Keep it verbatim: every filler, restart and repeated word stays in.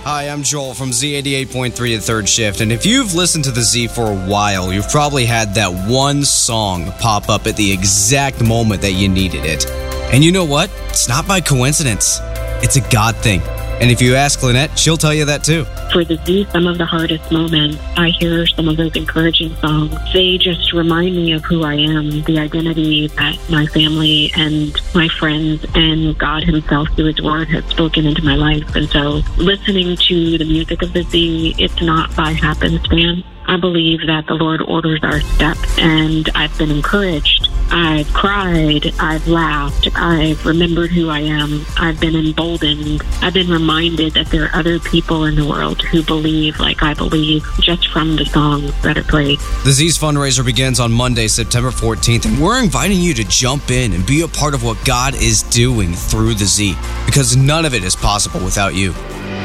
Hi, I'm Joel from Z eighty-eight point three The Third Shift, and if you've listened to the Z for a while, you've probably had that one song pop up at the exact moment that you needed it. And you know what? It's not by coincidence. It's a God thing. And if you ask Lynette, she'll tell you that too. For the Z, some of the hardest moments, I hear some of those encouraging songs. They just remind me of who I am, the identity that my family and my friends and God himself through his word has spoken into my life. And so listening to the music of the Z, it's not by happenstance. I believe that the Lord orders our steps, and I've been encouraged. I've cried, I've laughed, I've remembered who I am, I've been emboldened, I've been reminded that there are other people in the world who believe like I believe just from the songs that are played. The Z's fundraiser begins on Monday, September fourteenth, and we're inviting you to jump in and be a part of what God is doing through the Z, because none of it is possible without you.